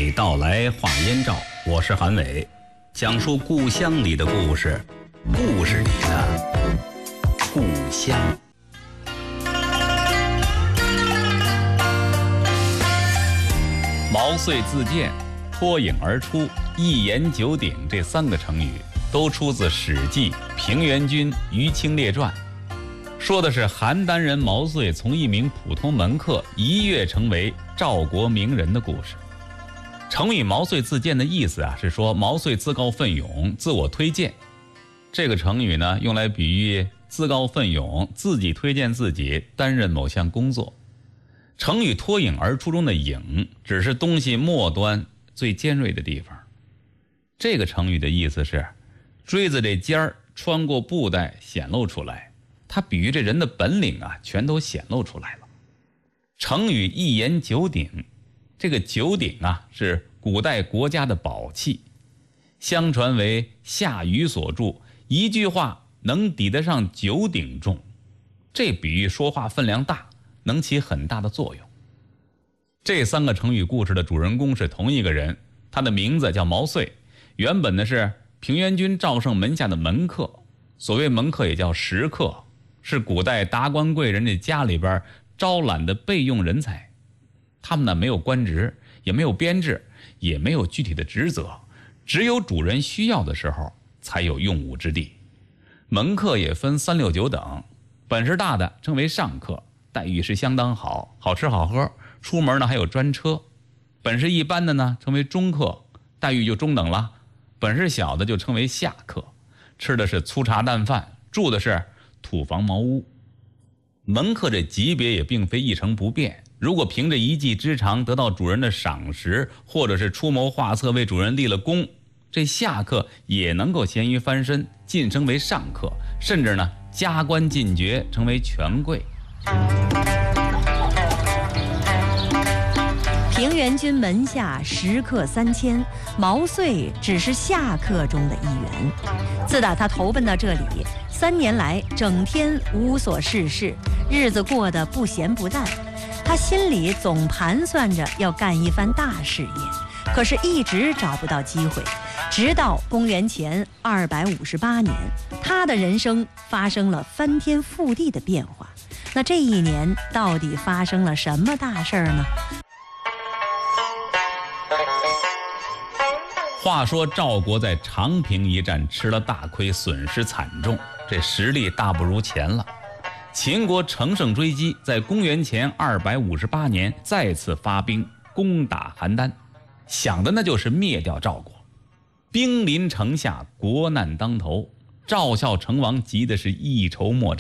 北到来话燕赵，我是韩伟，讲述故乡里的故事，故事里的故乡。毛遂自荐、脱颖而出、一言九鼎这三个成语都出自《史记·平原君于清列传》，说的是邯郸人毛遂从一名普通门客一跃成为赵国名人的故事。成语毛遂自荐的意思是说毛遂自告奋勇，自我推荐。这个成语呢，用来比喻自告奋勇，自己推荐自己担任某项工作。成语脱颖而出中的颖，只是东西末端最尖锐的地方。这个成语的意思是锥子这尖儿穿过布袋显露出来，它比喻这人的本领全都显露出来了。成语一言九鼎，这个九鼎是古代国家的宝器，相传为夏禹所著，一句话能抵得上九鼎重。这比喻说话分量大，能起很大的作用。这三个成语故事的主人公是同一个人，他的名字叫毛遂，原本呢是平原君赵胜门下的门客。所谓门客也叫食客，是古代达官贵人的家里边招揽的备用人才。他们呢没有官职，也没有编制，也没有具体的职责，只有主人需要的时候才有用武之地。门客也分3、6、9等，本事大的称为上客，待遇是相当好，好吃好喝，出门呢还有专车。本事一般的呢称为中客，待遇就中等了。本事小的就称为下客，吃的是粗茶淡饭，住的是土房茅屋。门客这级别也并非一成不变，如果凭着一技之长得到主人的赏识，或者是出谋划策为主人立了功，这下客也能够咸鱼翻身，晋升为上客，甚至呢加官进爵，成为权贵。 平原君门下食客3000，毛遂只是下客中的一员。自打他投奔到这里3年来，整天无所事事，日子过得不咸不淡。他心里总盘算着要干一番大事业，可是一直找不到机会。直到公元前258年，他的人生发生了翻天覆地的变化。那这一年到底发生了什么大事呢？ 话说赵国在长平一战吃了大亏，损失惨重，这实力大不如前了。秦国乘胜追击，在公元前258年再次发兵攻打邯郸，想的那就是灭掉赵国。兵临城下，国难当头，赵孝成王急的是一筹莫展。